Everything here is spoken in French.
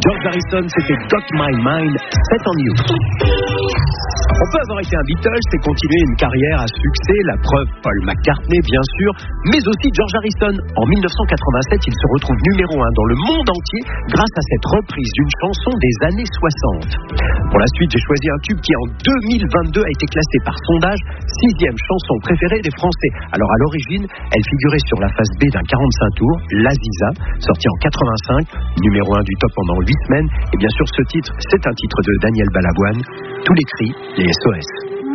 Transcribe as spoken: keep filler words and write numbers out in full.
George Harrison, c'était Got My Mind Set on You. On peut avoir été un Beatles et continuer une carrière à succès, la preuve Paul McCartney bien sûr, mais aussi George Harrison. En dix-neuf cent quatre-vingt-sept, il se retrouve numéro un dans le monde entier grâce à cette reprise d'une chanson des années soixante. Pour la suite, j'ai choisi un tube qui en deux mille vingt-deux a été classé par sondage sixième chanson préférée des Français. Alors à l'origine, elle figurait sur la face B d'un quarante-cinq tours, L'Aziza, sorti en quatre-vingt-cinq, numéro un du top pendant huit semaines. Et bien sûr, ce titre, c'est un titre de Daniel Balavoine, Tous les cris, les S O S.